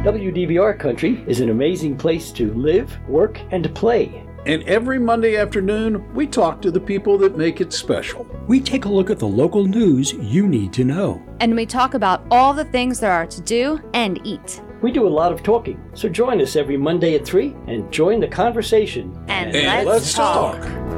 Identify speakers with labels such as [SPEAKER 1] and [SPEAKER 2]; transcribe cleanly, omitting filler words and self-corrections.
[SPEAKER 1] WDVR Country is an amazing place to live, work, and play.
[SPEAKER 2] And every Monday afternoon, we talk to the people that make it special.
[SPEAKER 3] We take a look at the local news you need to know.
[SPEAKER 4] And we talk about all the things there are to do and eat.
[SPEAKER 1] We do a lot of talking, so join us every Monday at 3 and join the conversation.
[SPEAKER 4] And let's talk.